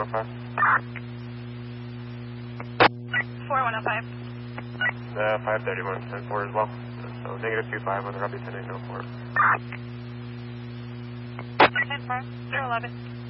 4105. 4105. 531, 10-4 as well. So negative 25 on the Robbie 10-804. 10-4, 011.